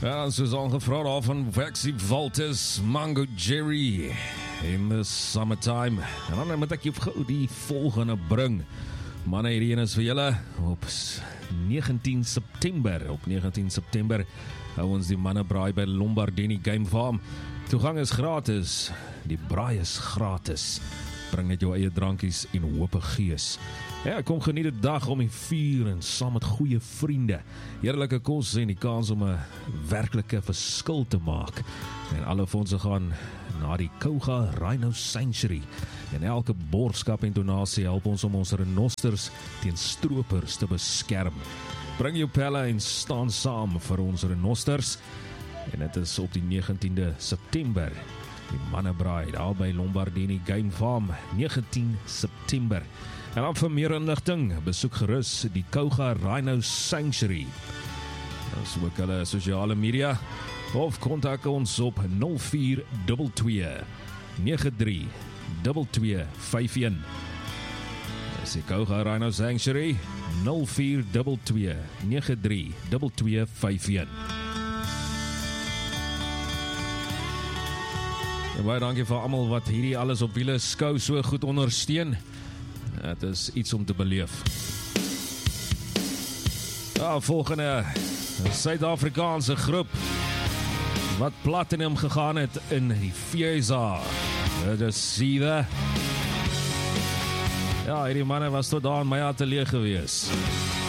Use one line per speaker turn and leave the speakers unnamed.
Ja, soos aangevra daar van Waxy Walters, Mango Jerry in the summertime. En dan moet ek jou gou die volgende bring. Manne, hierdie een is vir julle op 19 September. Op 19 September hou ons die manne braai by Lombardini Game Farm. Toegang is gratis, die braai is gratis. Bring net jou eie drankies en hoop gees. Ja, kom geniet die dag om die vuur en saam met goeie vriende. Heerlike kos en die kans om 'n werklike verskil te maak. En alle fondse gaan na die Kouga Rhino Sanctuary. En elke borgskap en donasie help ons om ons renosters teen stroopers te beskerm. Bring jou pelle en staan saam vir ons renosters. En dit is op die 19de September. Die mannebraai daar by Lombardini Game Farm, 19 September. En dan vir meer inligting, besoek gerus die Kouga Rhino Sanctuary. Ons ook hulle sosiale media of kontak ons op 0422 93 2251. Dis die Kouga Rhino Sanctuary, 0422 93 2251. En baie dankie vir almal wat hierdie alles op wiele skou so goed ondersteun. Het is iets om te beleef. Ja, volgende Suid-Afrikaanse groep wat platinum gegaan het in die FSA. Dit is Seether. Ja, hierdie manne was tot daar in my atelier gewees.